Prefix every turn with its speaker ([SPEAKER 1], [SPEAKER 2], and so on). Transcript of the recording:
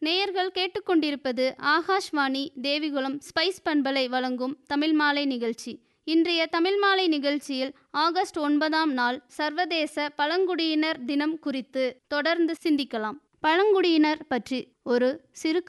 [SPEAKER 1] நேயர்கள் கேட்டுக்கொண்டிருப்பது ஆகாஷ்வாணி தேவிகுளம் ஸ்பைஸ் பண்பலை வழங்கும் தமிழ் மாலை நிகழ்ச்சி. இன்றைய தமிழ் மாலை நிகழ்ச்சியில் ஆகஸ்ட் 9ஆம் நாள் சர்வதேச பழங்குடியினர் தினம் குறித்து தொடர்ந்து சிந்திக்கலாம். பழங்குடியினர் பற்றி ஒரு சிறு